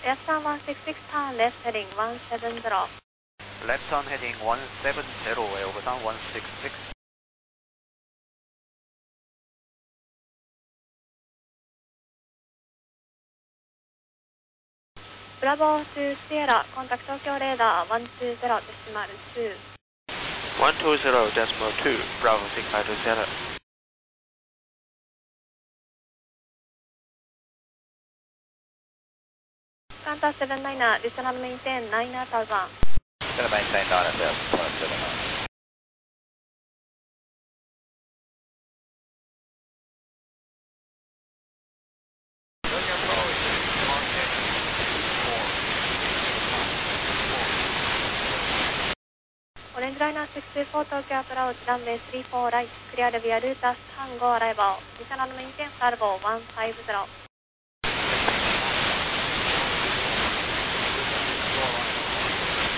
Left on 166 turn, left heading 170. Left on heading 170, over down 166. Bravo to Sierra, contact Tokyo radar 120.2. 120.2, Bravo 65 to Sierra. Qantas 79er, additional maintain 9000. Gonna maintain 9000, 179. Orange Liner 624 Tokyo approach, runway 34 right, clear via route as Hango arrival. Additional maintain, Salvo 150.